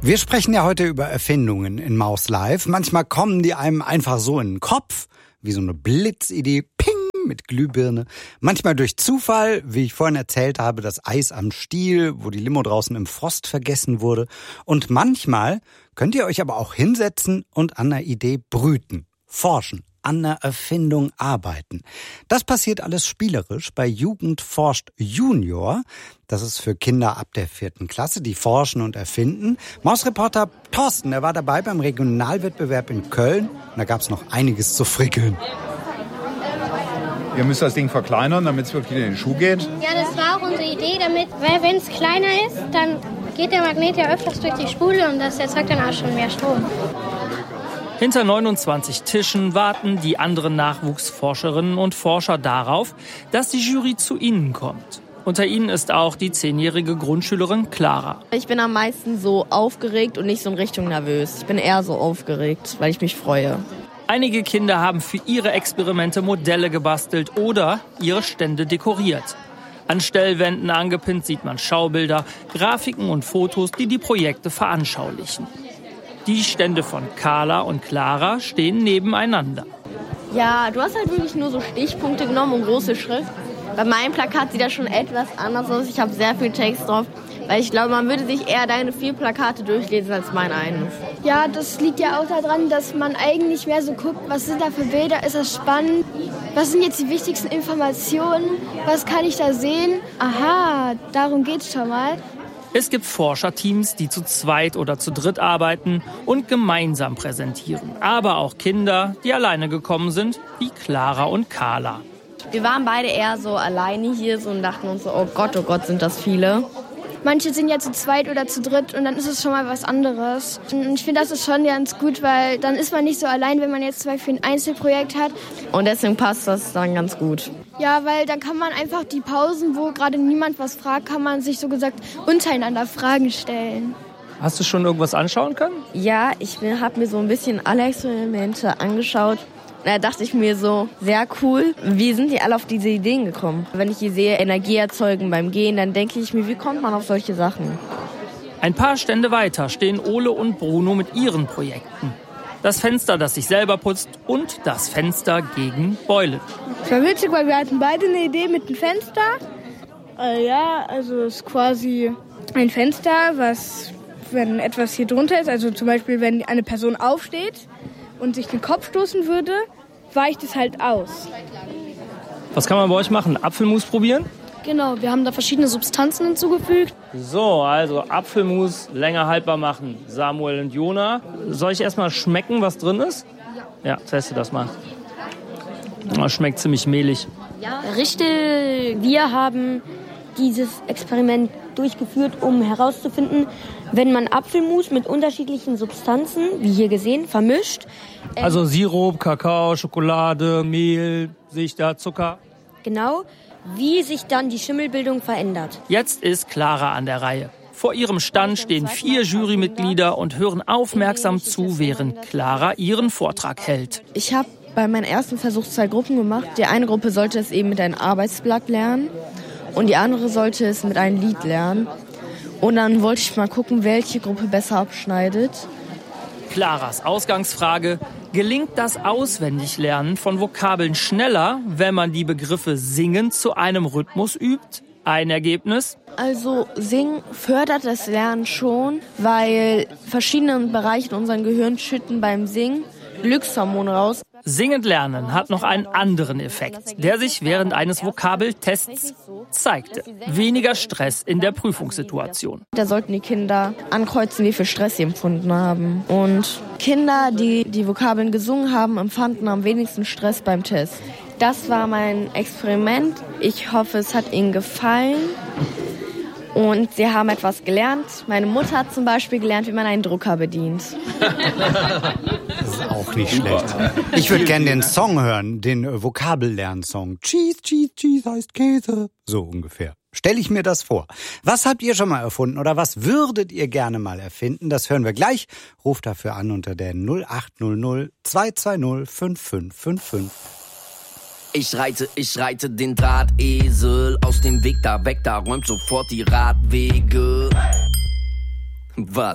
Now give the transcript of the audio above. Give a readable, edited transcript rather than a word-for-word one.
Wir sprechen ja heute über Erfindungen in Maus Live. Manchmal kommen die einem einfach so in den Kopf, wie so eine Blitzidee, ping, mit Glühbirne. Manchmal durch Zufall, wie ich vorhin erzählt habe, das Eis am Stiel, wo die Limo draußen im Frost vergessen wurde. Und manchmal könnt ihr euch aber auch hinsetzen und an einer Idee brüten, forschen, an einer Erfindung arbeiten. Das passiert alles spielerisch bei Jugend forscht Junior. Das ist für Kinder ab der 4. Klasse, die forschen und erfinden. Mausreporter Thorsten, der war dabei beim Regionalwettbewerb in Köln. Und da gab es noch einiges zu frickeln. Wir müssen das Ding verkleinern, damit es wirklich in den Schuh geht. Ja, das war auch unsere Idee, damit, weil wenn es kleiner ist, dann geht der Magnet ja öfters durch die Spule und das erzeugt dann auch schon mehr Strom. Hinter 29 Tischen warten die anderen Nachwuchsforscherinnen und Forscher darauf, dass die Jury zu ihnen kommt. Unter ihnen ist auch die 10-jährige Grundschülerin Clara. Ich bin am meisten so aufgeregt und nicht so in Richtung nervös. Ich bin eher so aufgeregt, weil ich mich freue. Einige Kinder haben für ihre Experimente Modelle gebastelt oder ihre Stände dekoriert. An Stellwänden angepinnt sieht man Schaubilder, Grafiken und Fotos, die die Projekte veranschaulichen. Die Stände von Carla und Clara stehen nebeneinander. Ja, du hast halt wirklich nur so Stichpunkte genommen und große Schrift. Bei meinem Plakat sieht das schon etwas anders aus. Ich habe sehr viel Text drauf, weil ich glaube, man würde sich eher deine 4 Plakate durchlesen als mein eines. Ja, das liegt ja auch daran, dass man eigentlich mehr so guckt, was sind da für Bilder, ist das spannend? Was sind jetzt die wichtigsten Informationen? Was kann ich da sehen? Aha, darum geht's schon mal. Es gibt Forscherteams, die zu zweit oder zu dritt arbeiten und gemeinsam präsentieren. Aber auch Kinder, die alleine gekommen sind, wie Clara und Carla. Wir waren beide eher so alleine hier so und dachten uns so, oh Gott, sind das viele. Manche sind ja zu zweit oder zu dritt und dann ist es schon mal was anderes. Und ich finde, das ist schon ganz gut, weil dann ist man nicht so allein, wenn man jetzt zum Beispiel ein Einzelprojekt hat. Und deswegen passt das dann ganz gut. Ja, weil dann kann man einfach die Pausen, wo gerade niemand was fragt, kann man sich so gesagt untereinander Fragen stellen. Hast du schon irgendwas anschauen können? Ja, ich habe mir so ein bisschen alle Experimente angeschaut. Da dachte ich mir so, sehr cool, wie sind die alle auf diese Ideen gekommen? Wenn ich die sehe, Energie erzeugen beim Gehen, dann denke ich mir, wie kommt man auf solche Sachen? Ein paar Stände weiter stehen Ole und Bruno mit ihren Projekten. Das Fenster, das sich selber putzt und das Fenster gegen Beulen. Das war witzig, weil wir hatten beide eine Idee mit dem Fenster. Ja, also es ist quasi ein Fenster, was, wenn etwas hier drunter ist, also zum Beispiel, wenn eine Person aufsteht und sich den Kopf stoßen würde, weicht es halt aus. Was kann man bei euch machen? Apfelmus probieren? Genau, wir haben da verschiedene Substanzen hinzugefügt. So, also Apfelmus länger haltbar machen. Samuel und Jona. Soll ich erstmal schmecken, was drin ist? Ja, teste das mal. Das schmeckt ziemlich mehlig. Ja, richtig. Wir haben dieses Experiment durchgeführt, um herauszufinden, wenn man Apfelmus mit unterschiedlichen Substanzen, wie hier gesehen, vermischt. Also Sirup, Kakao, Schokolade, Mehl, sehe ich da, Zucker. Genau, wie sich dann die Schimmelbildung verändert. Jetzt ist Clara an der Reihe. Vor ihrem Stand stehen 4 Jurymitglieder und hören aufmerksam zu, während Clara ihren Vortrag hält. Ich habe bei meinem ersten Versuch 2 Gruppen gemacht. Die eine Gruppe sollte es eben mit einem Arbeitsblatt lernen und die andere sollte es mit einem Lied lernen. Und dann wollte ich mal gucken, welche Gruppe besser abschneidet. Claras Ausgangsfrage: Gelingt das Auswendiglernen von Vokabeln schneller, wenn man die Begriffe singend zu einem Rhythmus übt? Ein Ergebnis? Also Singen fördert das Lernen schon, weil verschiedene Bereiche in unserem Gehirn schütten beim Singen Glückshormone raus. Singend lernen hat noch einen anderen Effekt, der sich während eines Vokabeltests zeigte. Weniger Stress in der Prüfungssituation. Da sollten die Kinder ankreuzen, wie viel Stress sie empfunden haben. Und Kinder, die die Vokabeln gesungen haben, empfanden am wenigsten Stress beim Test. Das war mein Experiment. Ich hoffe, es hat Ihnen gefallen. Und Sie haben etwas gelernt. Meine Mutter hat zum Beispiel gelernt, wie man einen Drucker bedient. Das ist auch nicht schlecht. Ich würde gerne den Song hören, den Vokabellern-Song. Cheese, Cheese, Cheese heißt Käse. So ungefähr. Stelle ich mir das vor. Was habt ihr schon mal erfunden oder was würdet ihr gerne mal erfinden? Das hören wir gleich. Ruft dafür an unter der 0800 220 5555. Ich reite den Drahtesel aus dem Weg da weg, da räumt sofort die Radwege. Was?